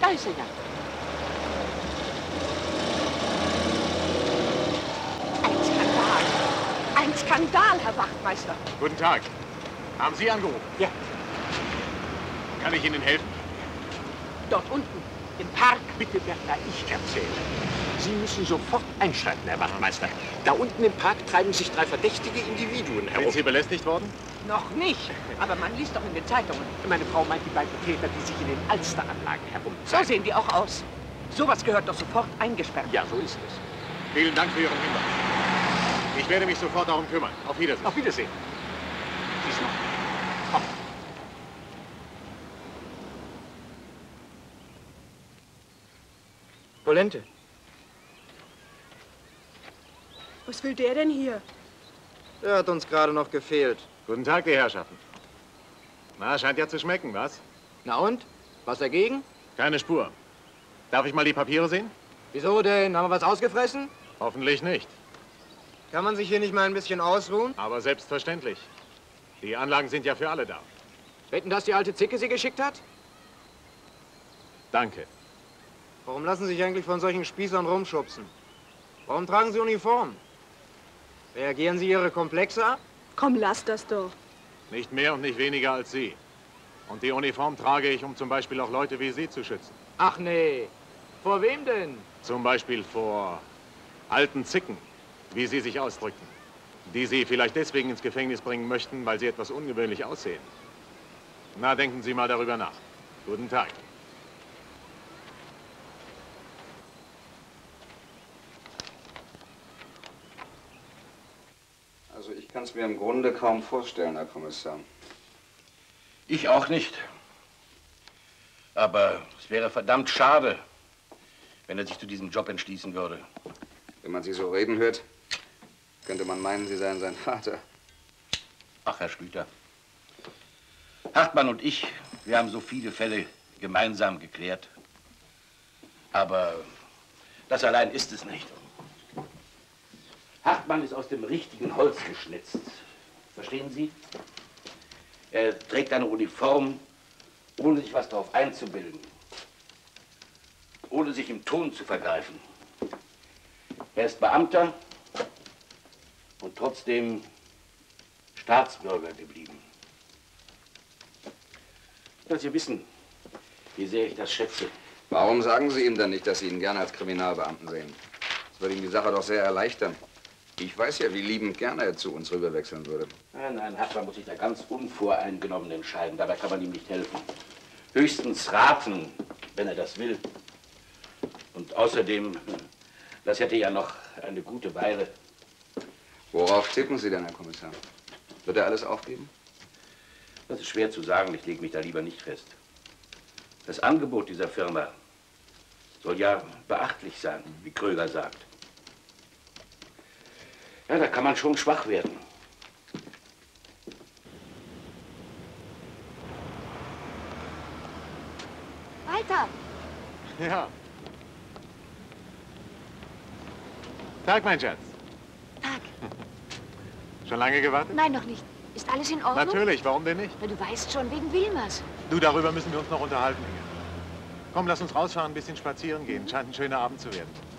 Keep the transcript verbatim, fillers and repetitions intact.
Da ist er ja. Ein Skandal. Ein Skandal, Herr Wachtmeister. Guten Tag. Haben Sie angerufen? Ja. Kann ich Ihnen helfen? Dort unten, im Park, bitte, Bertha, ich erzähle. Sie müssen sofort einschreiten, Herr Wachtmeister. Da unten im Park treiben sich drei verdächtige Individuen herum. Sind Sie belästigt worden? Noch nicht, aber man liest doch in den Zeitungen. Meine Frau meint die beiden Täter, die sich in den Alsteranlagen herumtreiben. So sehen die auch aus. Sowas gehört doch sofort eingesperrt. Ja, so ist es. Vielen Dank für Ihren Hinweis. Ich werde mich sofort darum kümmern. Auf Wiedersehen. Auf Wiedersehen. Siehst du? Komm. Polente. Was will der denn hier? Der hat uns gerade noch gefehlt. Guten Tag, die Herrschaften. Na, scheint ja zu schmecken, was? Na und? Was dagegen? Keine Spur. Darf ich mal die Papiere sehen? Wieso denn? Haben wir was ausgefressen? Hoffentlich nicht. Kann man sich hier nicht mal ein bisschen ausruhen? Aber selbstverständlich. Die Anlagen sind ja für alle da. Wetten, dass die alte Zicke sie geschickt hat? Danke. Warum lassen Sie sich eigentlich von solchen Spießern rumschubsen? Warum tragen Sie Uniform? Reagieren Sie Ihre Komplexe ab? Komm, lass das doch. Nicht mehr und nicht weniger als Sie. Und die Uniform trage ich, um zum Beispiel auch Leute wie Sie zu schützen. Ach nee. Vor wem denn? Zum Beispiel vor alten Zicken, wie Sie sich ausdrückten. Die Sie vielleicht deswegen ins Gefängnis bringen möchten, weil sie etwas ungewöhnlich aussehen. Na, denken Sie mal darüber nach. Guten Tag. Also ich kann es mir im Grunde kaum vorstellen, Herr Kommissar. Ich auch nicht. Aber es wäre verdammt schade, wenn er sich zu diesem Job entschließen würde. Wenn man Sie so reden hört, könnte man meinen, Sie seien sein Vater. Ach, Herr Schlüter. Hartmann und ich, wir haben so viele Fälle gemeinsam geklärt. Aber das allein ist es nicht. Hartmann ist aus dem richtigen Holz geschnitzt. Verstehen Sie? Er trägt eine Uniform, ohne sich was darauf einzubilden. Ohne sich im Ton zu vergreifen. Er ist Beamter und trotzdem Staatsbürger geblieben. Ja, Sie wissen, wie sehr ich das schätze. Warum sagen Sie ihm denn nicht, dass Sie ihn gerne als Kriminalbeamten sehen? Das würde ihm die Sache doch sehr erleichtern. Ich weiß ja, wie liebend gerne er zu uns rüberwechseln würde. Nein, nein, Hartmann muss sich da ganz unvoreingenommen entscheiden. Dabei kann man ihm nicht helfen. Höchstens raten, wenn er das will. Und außerdem, das hätte ja noch eine gute Weile. Worauf tippen Sie denn, Herr Kommissar? Wird er alles aufgeben? Das ist schwer zu sagen, ich lege mich da lieber nicht fest. Das Angebot dieser Firma soll ja beachtlich sein, wie Kröger sagt. Ja, da kann man schon schwach werden. Weiter! Ja. Tag, mein Schatz. Tag. Schon lange gewartet? Nein, noch nicht. Ist alles in Ordnung? Natürlich, warum denn nicht? Na, du weißt schon, wegen Wilmers. Du, darüber müssen wir uns noch unterhalten, Inge. Komm, lass uns rausfahren, ein bisschen spazieren gehen. Scheint ein schöner Abend zu werden.